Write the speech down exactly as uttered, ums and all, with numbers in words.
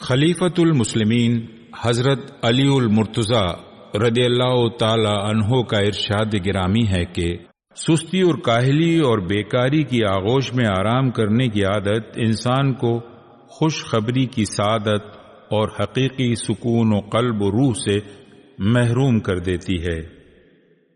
खलीफतुल मुस्लिमीन हजरत अलीउल मुर्तज़ा रदियल्लाहु ताला अन्हो का इरशाद गिरामी है कि सुस्ती और काहली और बेकारी की आगोश में आराम करने की आदत इंसान को खुशखबरी की सादत और हकीकी सुकून और कल्ब और रूह से महरूम कर देती है।